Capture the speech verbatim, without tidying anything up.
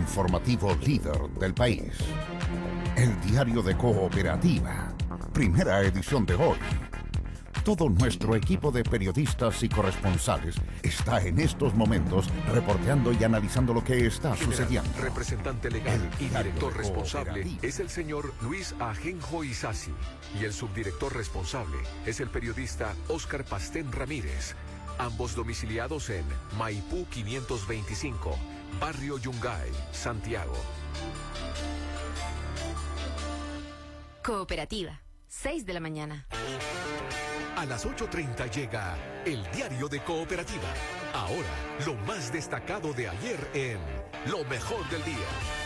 informativo líder del país. El diario de Cooperativa, primera edición de hoy. Todo nuestro equipo de periodistas y corresponsales está en estos momentos reporteando y analizando lo que está General, sucediendo. representante legal El y diario director de responsable Cooperativa. es el señor Luis Ajenjo Isasi y el subdirector responsable es el periodista Óscar Pastén Ramírez, ambos domiciliados en Maipú quinientos veinticinco, Barrio Yungay, Santiago. Cooperativa, seis de la mañana. A las ocho treinta llega el diario de Cooperativa. Ahora, lo más destacado de ayer en Lo Mejor del Día.